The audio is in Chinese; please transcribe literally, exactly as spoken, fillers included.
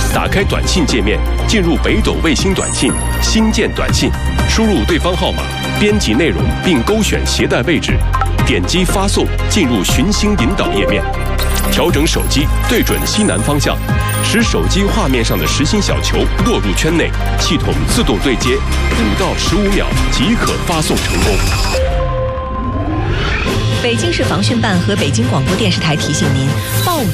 打开短信界面，进入北斗卫星短信，新建短信，输入对方号码，编辑内容并勾选携带位置，点击发送，进入寻星引导页面，调整手机对准西南方向，使手机画面上的实心小球落入圈内，系统自动对接，五到十五秒即可发送成功。 北京市防汛办和北京广播电视台提醒您：暴雨